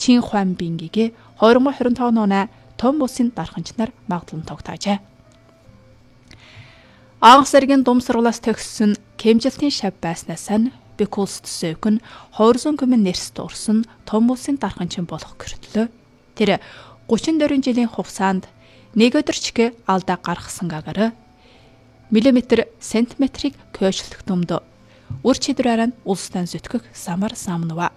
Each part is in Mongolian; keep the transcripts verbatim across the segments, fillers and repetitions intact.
Чин Хуанбингийн две тысячи двадцать пять оны том улсын дарханч нар магадлан тогтоожээ. Анх саргийн дум сургуулиас төгссөн Кемжилтийн шав байснаас нь Бекулст Сөкн Хорзон Күмэн нэрс дурсан том улсын дарханчин болох гэртлөө. Тэр гучин дөрвөн жилийн хугацаанд нэг өдөрчгөө алдаа гаргасан гагар миллиметр сантиметрийг көөшлөх дүмд үр чидрээр нь улстай зүтгэх самар самнава.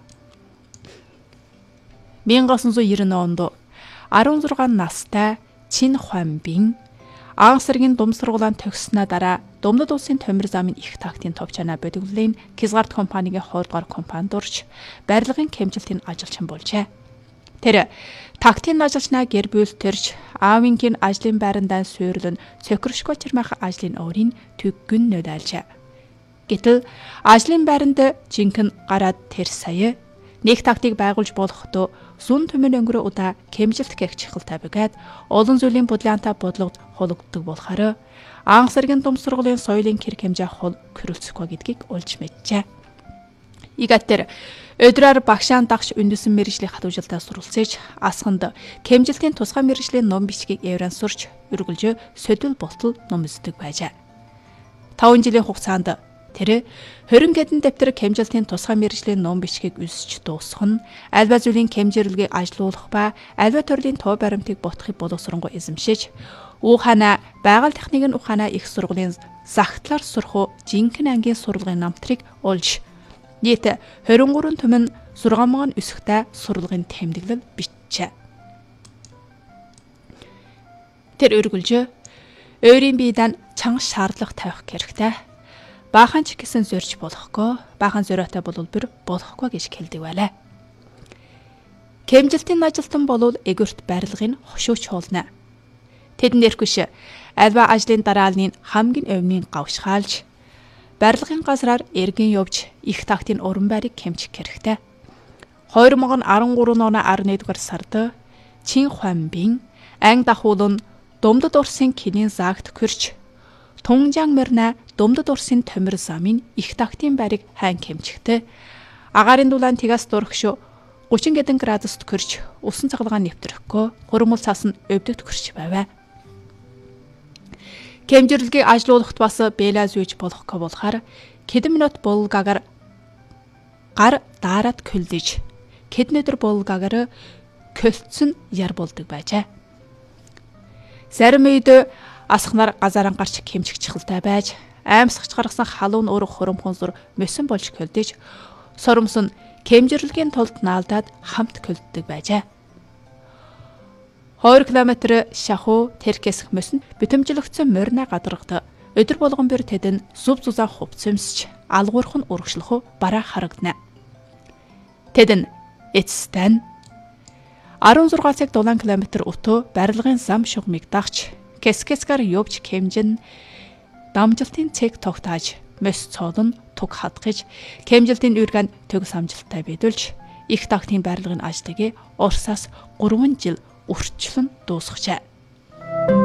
천구백구십구 онд десять настай Чин Хуанбин анх саргийн дум сургуулийн төгссөнөө дараа Думдад улсын төмөр замын их тактийн товчооноо бодиглын Кизгард компанийн two дугаар компанид орж барилгын хэмжилтийн ажилчин болжээ. Тэр тактийн ажилчнаа гэр бүлтэрж аавынгийн ажлын байрандаа суйрлан цөкөршгөө чирмах ажлын өөрийн төггөн нөлөөлжээ. Гэтэл ажлын байранд жинхэнэ гараад тэр сая нэг тактыг байгуулж болохдоо сүн төмөр өнгөрөө удаа хэмжилт гэх чихэлтэй бөгөөд олон зүйлийн бодлоонтой бодлогод хологддог болохоор анх саргийн дум сургуулийн соёлын хэрэг хэмжээ хол körülцөхгүй гэдгийг олж мэджээ. Игатэр өдрөөр багшаан дагш үндэсэн мэргэжлийн хатуужилтаа суралцж асханд хэмжилтийн тусгай мэргэжлийн ном бичгийг евран сурч өргөлж сөдөл болтол ном үздэг байжээ. таван жилийн хугацаанд тэр тwenty гэдэн дэвтэр хэмжилтийн тусгай мэргэжлийн ном бичгийг үзэж дуусгах нь альва зүйлийн хэмжирлэгийг ажилуулах ба альва төрлийн тоо баримтыг ботхыг боловсронгуй эзэмшиж Ухана байгаль техникийн Ухана их сургуулийн загтлаар сурах жинхэнэ ангийн сурлагын намтрыг олж нийт twenty-three түмэн six thousand өсөхтэй сурлагын тэмдэглэл бичжээ. Тэр өргөлж өөрийн биедэн чанга шаардлага тавих хэрэгтэй. Баахан ч гэсэн зорж болохгүй, баахан зориотой болвол бүр болохгүй гэж хэлдэг байлаа. Хэмжилтийн ажилтан болвол эгөрт барилгын хошууч хуулна. Тэдэн дээрхүш альва ажлын дараалны хамгийн өвмийн гавшгаалж барилгын газраар эргэн явж их тактийн уран байрыг хэмжих хэрэгтэй. twenty13 оны eleven-р сард Чин Хуанбин анги дахуулан Думдад Урсын кинийн заагт хүрч Тунжаан мөрнө Думдад Урсын төмөр замын их тактийн байрыг хайн хэмжихтэй. Агаарын дулаан тигас дурагш thirty гэдэн градуст хүрч усан цахилгаан нэвтрэхгүй хурмал цаас нь өвдөгт хүрч байваа. Хэмжирлэгийг ажилуулахт бас бэлаа зүйж болохгүй болохоор хэдэн минут болгаагаар гар daarад көлдөж хэдэн өдөр болгаагаар көлцсөн яр болдог байжээ. Зарим үед асхнаар газаран гарч хэмжих чихэлтэй байж аимсагч гаргасан халуун өр хурамхон зур мөсөн болж көлдөж соромс нь хэмжирлэгийн тулд наалдаад хамт көлддөг байжээ. two километр шахуу тэркэсэх мөсөн битэмжлэгдсэн морина гадаргад өдөр болгон бэр тэдэн сүв зузаа хувцсэмсч алгуурх нь урагшлах бараа харагдана. Тэдэн эцстэн sixteen цаг seven километр өтөө барилгын зам шугамыг дагч кэскэскаар явж хэмжин дамжилтын цэг тогтоож мөс цоолон туг хадгаж хэмжилтийн үргэн төг самжилттай бидүүлж их тактийн барилгын ажлыг Орсаас three жил үрчлэн дуусгажээ.